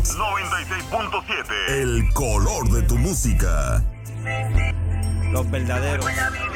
96.7. El color de tu música. Los verdaderos.